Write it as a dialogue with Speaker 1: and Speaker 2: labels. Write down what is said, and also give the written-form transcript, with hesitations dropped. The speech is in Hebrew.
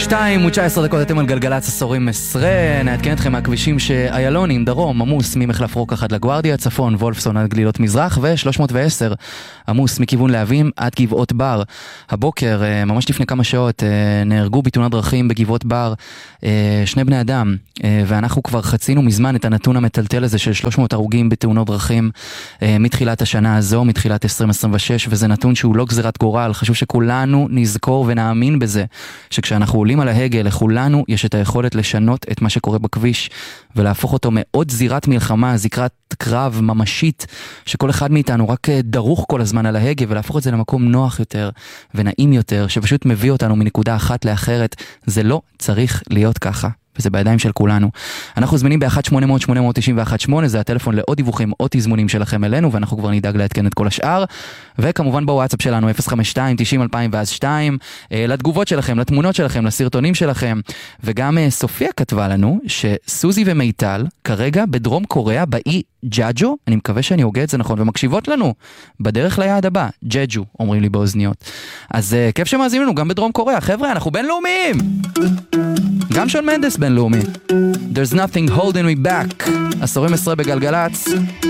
Speaker 1: 2:19 דקות, אתם על גלגלצ עשורים מסרה. נעדכן אתכם מהכבישים שאיילונים, דרום, עמוס ממחלף רוקח עד לגוארדיה, צפון, וולפסון עד גלילות מזרח, ו-310 עמוס מכיוון להבים עד גבעות בר. הבוקר, ממש לפני כמה שעות, נהרגו בתאונת דרכים בגבעות בר 2 בני אדם, ואנחנו כבר חצינו מזמן את הנתון המטלטל הזה של 300 הרוגים בתאונות דרכים מתחילת השנה הזו, מתחילת 2026, וזה נתון שהוא לא גזירת גורל. חשוב שכולנו נזכור ונאמין בזה, שכשאנחנו עולים על ההגה, לכולנו יש את היכולת לשנות את מה שקורה בכביש, ולהפוך אותו מעוד זירת מלחמה, זירת קרב ממשית, שכל אחד מאיתנו רק דרוך כל הזמן על ההגה, ולהפוך את זה למקום נוח יותר ונעים יותר, שפשוט מביא אותנו מנקודה אחת לאחרת. זה לא צריך להיות ככה, וזה בידיים של כולנו. אנחנו זמינים ב-1-800-891-8, זה הטלפון לעוד דיווחים או תזמונים שלכם אלינו, ואנחנו כבר נדאג להתקן את כל השאר. וכמובן בוואטסאפ שלנו 052-90-2002, לתגובות שלכם, לתמונות שלכם, לסרטונים שלכם. וגם סופיה כתבה לנו שסוזי ומיטל כרגע בדרום קוריאה, באי ג'אג'ו, אני מקווה שאני הוגה את זה נכון, ומקשיבות לנו בדרך ליעד הבא, ג'אג'ו, אומרים לי באוזניות. אז כיף שמאזינים לנו גם בדרום קוריאה. חבר'ה, אנחנו בינלאומיים! גם שון מנדס בינלאומי. There's nothing holding me back. עשורים מסרה בגלגלץ.